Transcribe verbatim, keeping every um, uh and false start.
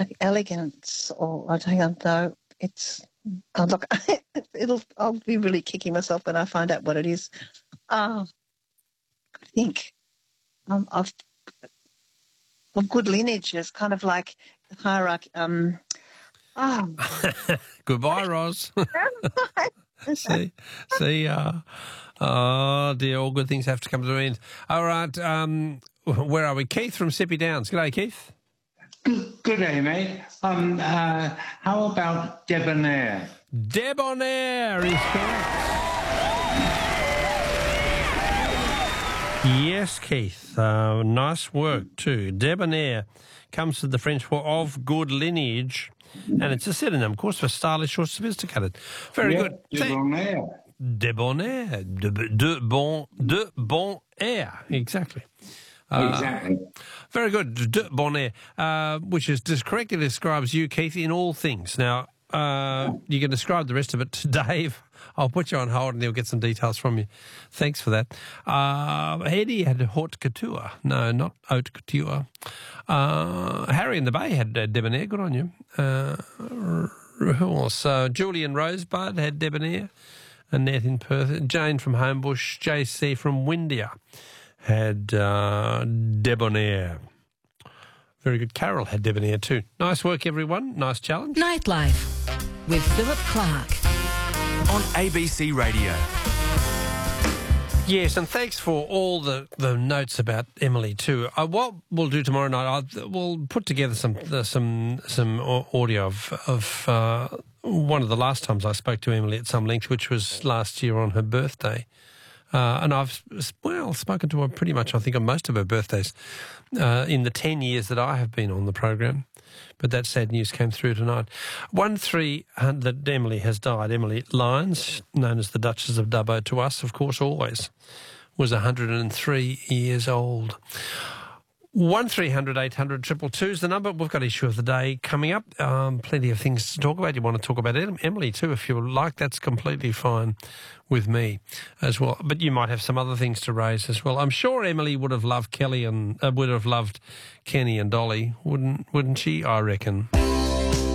like elegance, or I don't know. It's oh, look, it'll. I'll be really kicking myself when I find out what it is. Oh, I think um, of of good lineage is kind of like hierarchy. Um, oh, Goodbye, Ros. see, see. Uh, oh dear, all good things have to come to an end. All right, um, where are we? Keith from Sippy Downs. G'day, Keith. Good, good day, mate. Um, uh, how about debonair? Debonair is correct. Yes, Keith. Uh, nice work too. Debonair comes to the French for of good lineage, and it's a synonym, of course, for stylish or sophisticated. Very yeah, good. Debonair. Debonair. De, de bon, de bon air. Exactly. Uh, exactly. Very good. De bon air, uh, which is just correctly describes you, Keith, in all things. Now, uh, you can describe the rest of it to Dave. I'll put you on hold and he'll get some details from you. Thanks for that. Uh, Eddie had haute couture. No, not haute couture. Uh, Harry in the Bay had uh, debonair. Good on you. Uh, who else? Uh, Julian Rosebud had debonair. Annette in Perth. Jane from Homebush. J C from Windia had uh, debonair. Very good. Carol had debonair too. Nice work, everyone. Nice challenge. Nightlife with Philip Clark on A B C Radio. Yes, and thanks for all the, the notes about Emily too. Uh, what we'll do tomorrow night, I'll, we'll put together some uh, some some audio of of uh, one of the last times I spoke to Emily at some length, which was last year on her birthday. Uh, and I've, well, spoken to her pretty much, I think, on most of her birthdays uh, in the ten years that I have been on the program. But that sad news came through tonight. One three hundred that Emily has died. Emily Lyons, known as the Duchess of Dubbo to us, of course, always, was one hundred three years old. One three hundred eight hundred triple two is the number. We've got issue of the day coming up. Um, plenty of things to talk about. You want to talk about Emily too, if you like. That's completely fine with me as well. But you might have some other things to raise as well. I'm sure Emily would have loved Kelly and uh, would have loved Kenny and Dolly, wouldn't wouldn't she? I reckon.